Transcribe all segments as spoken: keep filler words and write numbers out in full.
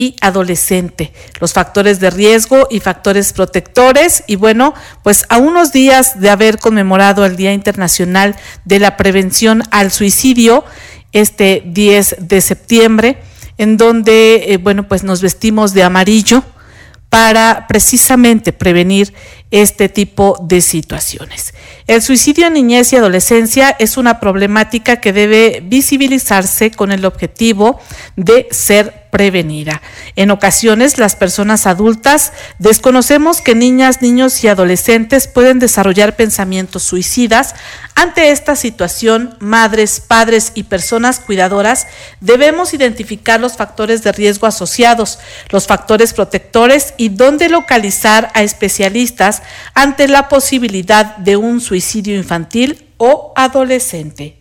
y adolescente, los factores de riesgo y factores protectores. Y bueno, pues a unos días de haber conmemorado el Día Internacional de la Prevención al Suicidio, este diez de septiembre, en donde, eh, bueno, pues nos vestimos de amarillo para precisamente prevenir este tipo de situaciones. El suicidio en niñez y adolescencia es una problemática que debe visibilizarse con el objetivo de ser prevenida. En ocasiones, las personas adultas desconocemos que niñas, niños y adolescentes pueden desarrollar pensamientos suicidas. Ante esta situación, madres, padres y personas cuidadoras debemos identificar los factores de riesgo asociados, los factores protectores y dónde localizar a especialistas ante la posibilidad de un suicidio infantil o adolescente.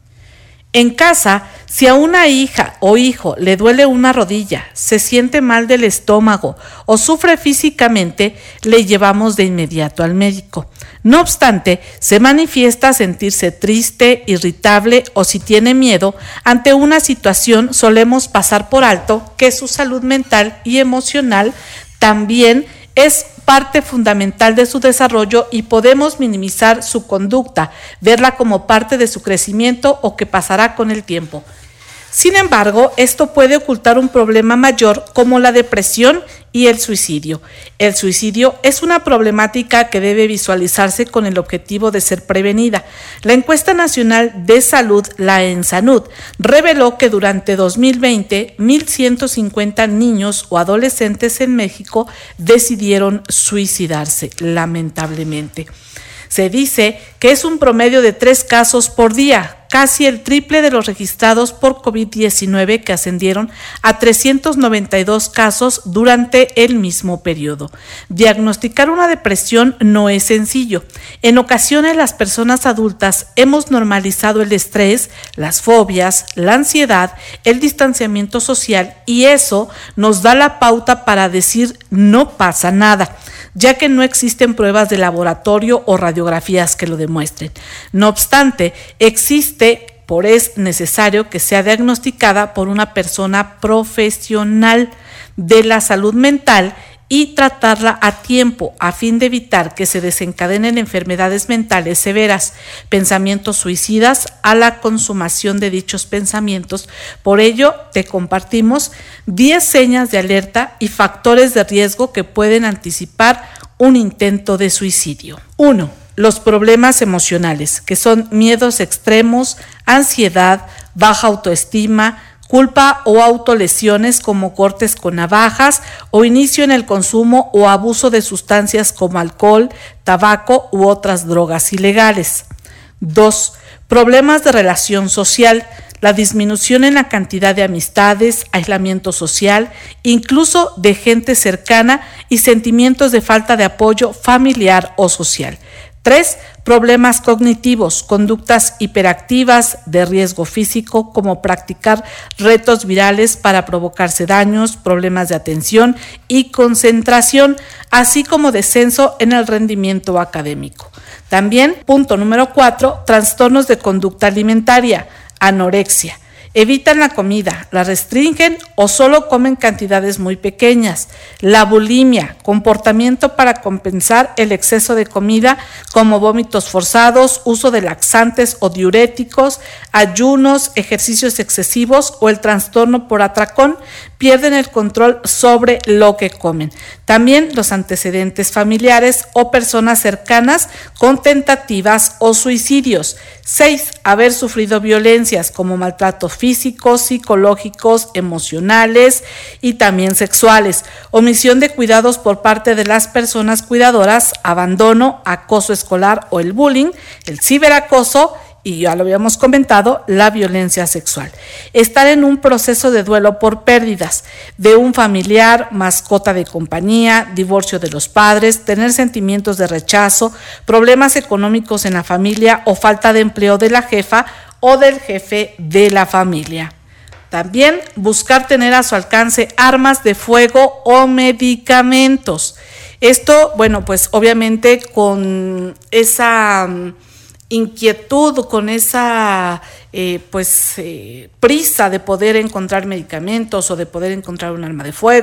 En casa, si a una hija o hijo le duele una rodilla, se siente mal del estómago o sufre físicamente, le llevamos de inmediato al médico. No obstante, se manifiesta sentirse triste, irritable o si tiene miedo, ante una situación solemos pasar por alto que su salud mental y emocional también es parte fundamental de su desarrollo y podemos minimizar su conducta, verla como parte de su crecimiento o que pasará con el tiempo. Sin embargo, esto puede ocultar un problema mayor como la depresión y el suicidio. El suicidio es una problemática que debe visualizarse con el objetivo de ser prevenida. La Encuesta Nacional de Salud, la ENSANUD, reveló que durante dos mil veinte, mil ciento cincuenta niños o adolescentes en México decidieron suicidarse, lamentablemente. Se dice que es un promedio de tres casos por día, casi el triple de los registrados por COVID diecinueve, que ascendieron a trescientos noventa y dos casos durante el mismo periodo. Diagnosticar una depresión no es sencillo. En ocasiones las personas adultas hemos normalizado el estrés, las fobias, la ansiedad, el distanciamiento social y eso nos da la pauta para decir no pasa nada, ya que no existen pruebas de laboratorio o radiografías que lo demuestren. No obstante, existe, por es necesario que sea diagnosticada por una persona profesional de la salud mental y tratarla a tiempo a fin de evitar que se desencadenen enfermedades mentales severas, pensamientos suicidas a la consumación de dichos pensamientos. Por ello, te compartimos diez señas de alerta y factores de riesgo que pueden anticipar un intento de suicidio. uno. Los problemas emocionales, que son miedos extremos, ansiedad, baja autoestima, culpa o autolesiones como cortes con navajas o inicio en el consumo o abuso de sustancias como alcohol, tabaco u otras drogas ilegales. dos. Problemas de relación social, la disminución en la cantidad de amistades, aislamiento social, incluso de gente cercana y sentimientos de falta de apoyo familiar o social. tres. Problemas cognitivos, conductas hiperactivas de riesgo físico como practicar retos virales para provocarse daños, problemas de atención y concentración, así como descenso en el rendimiento académico. También, punto número cuatro, trastornos de conducta alimentaria, anorexia. Evitan la comida, la restringen o solo comen cantidades muy pequeñas. La bulimia, comportamiento para compensar el exceso de comida como vómitos forzados, uso de laxantes o diuréticos, ayunos, ejercicios excesivos o el trastorno por atracón, pierden el control sobre lo que comen. También los antecedentes familiares o personas cercanas con tentativas o suicidios. seis. Haber sufrido violencias como maltrato físicos, psicológicos, emocionales y también sexuales. Omisión de cuidados por parte de las personas cuidadoras, abandono, acoso escolar o el bullying, el ciberacoso y ya lo habíamos comentado, la violencia sexual. Estar en un proceso de duelo por pérdidas de un familiar, mascota de compañía, divorcio de los padres, tener sentimientos de rechazo, problemas económicos en la familia o falta de empleo de la jefa o del jefe de la familia. También buscar tener a su alcance armas de fuego o medicamentos. Esto, bueno, pues obviamente con esa inquietud, con esa eh, pues eh, prisa de poder encontrar medicamentos o de poder encontrar un arma de fuego